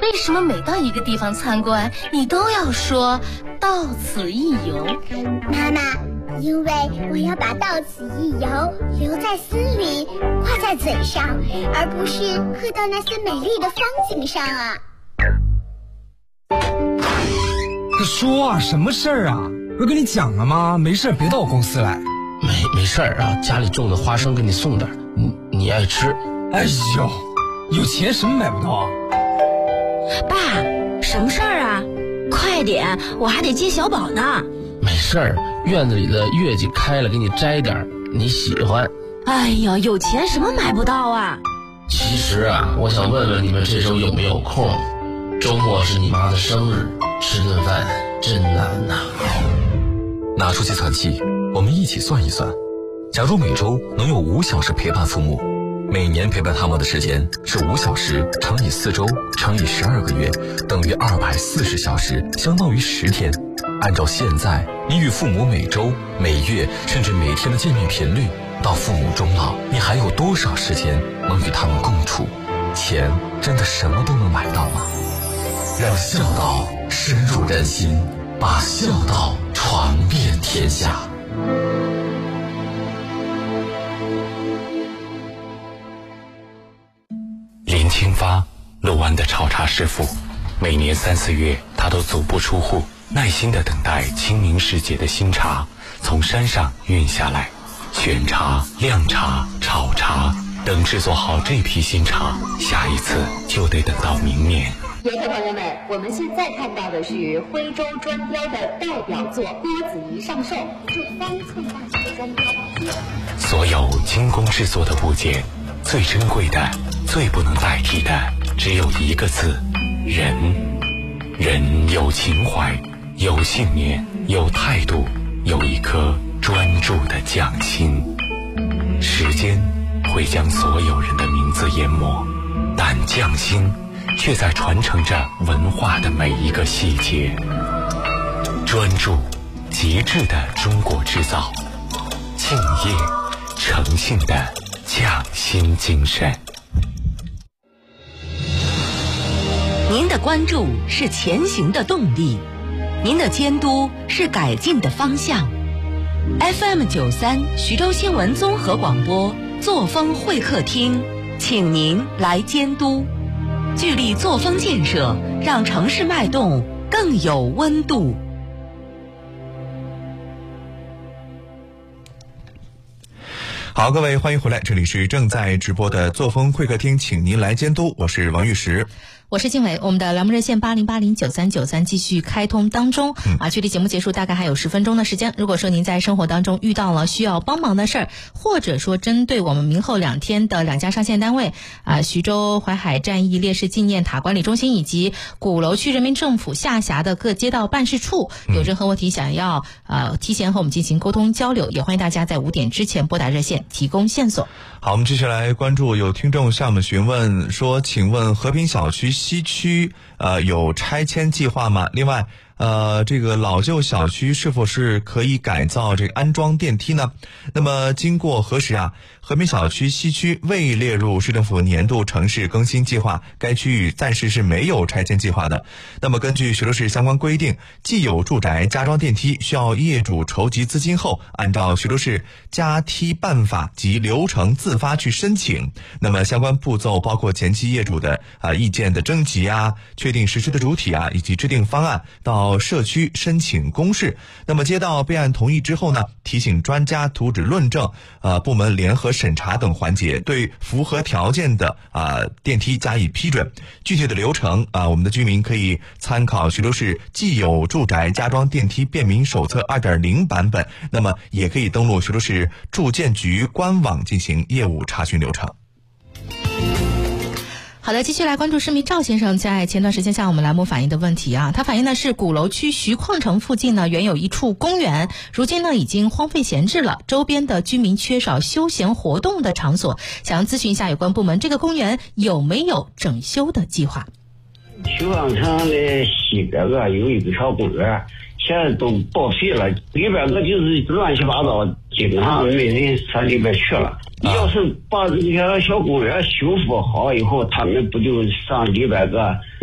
为什么每到一个地方参观，你都要说到此一游？ 妈妈，因为我要把到此一游留在心里，挂在嘴上，而不是刻到那些美丽的风景上啊。 说啊，什么事儿啊？不跟你讲了吗？没事别到我公司来。 没事儿啊，家里种的花生给你送点，你爱吃。 哎呦，有钱什么买不到啊？ 爸，什么事儿啊？快点，我还得接小宝呢。 没事儿，院子里的月季开了，给你摘点，你喜欢。 哎呀，有钱什么买不到啊？ 其实啊，我想问问你们这周有没有空？周末是你妈的生日，吃顿饭真难呐。 拿出计算器，我们一起算一算。假如每周能有5小时陪伴父母，每年陪伴他们的时间是5小时乘以4周乘以12个月，等于240小时，相当于10天。按照现在你与父母每周、每月甚至每天的见面频率，到父母终老，你还有多少时间能与他们共处？钱真的什么都能买到吗？让孝道深入人心，把孝道传遍天下。 林清发，陆安的炒茶师傅，每年3、4月他都足不出户，耐心地等待清明时节的新茶从山上运下来，选茶、晾茶、炒茶，等制作好这批新茶，下一次就得等到明年。 游客朋友们，我们现在看到的是徽州砖雕的代表作《郭子仪上寿》，是方寸大小的砖雕。 所有精工制作的部件，最珍贵的、最不能代替的，只有一个字：人。人有情怀，有信念，有态度，有一颗专注的匠心。时间会将所有人的名字淹没，但匠心却在传承着文化的每一个细节。专注、极致的中国制造，敬业、诚信的匠心精神。 您的关注是前行的动力，您的监督是改进的方向。FM93徐州新闻综合广播作风会客厅，请您来监督。聚力作风建设，让城市脉动更有温度。 好，各位欢迎回来，这里是正在直播的作风会客厅，请您来监督，我是王玉石。 我是静伟，我们的栏目热线80809393继续开通当中距离节目结束大概还有10分钟的时间。如果说您在生活当中遇到了需要帮忙的事儿，或者说针对我们明后2天的2家上线单位徐州淮海战役烈士纪念塔管理中心以及鼓楼区人民政府下辖的各街道办事处，有任何问题想要提前和我们进行沟通交流，也欢迎大家在5点之前拨打热线提供线索。 好，我们接下来关注有听众向我们询问说，请问和平小区西区有拆迁计划吗？另外这个老旧小区是否是可以改造这个安装电梯呢？那么经过核实和平小区西区未列入市政府年度城市更新计划，该区域暂时是没有拆迁计划的。那么根据徐州市相关规定，既有住宅加装电梯需要业主筹集资金后，按照徐州市加梯办法及流程自发去申请。那么相关步骤包括前期业主的意见的征集确定实施的主体以及制定方案，到社区申请公示。那么接到备案同意之后呢，提醒专家图纸论证部门联合审查等环节，对符合条件的电梯加以批准。具体的流程我们的居民可以参考徐州市既有住宅加装电梯便民手册 2.0 版本，那么也可以登录徐州市住建局官网进行业务查询流程。 好的，继续来关注市民赵先生在前段时间向我们栏目反映的问题他反映的是鼓楼区徐矿城附近呢原有一处公园，如今呢已经荒废闲置了，周边的居民缺少休闲活动的场所，想要咨询一下有关部门，这个公园有没有整修的计划？ 徐矿城的西边有一个小公园，现在都报废了，里边就是乱七八糟，基本上没人上里边去了。要是把这些小公园修复好以后，他们不就上里边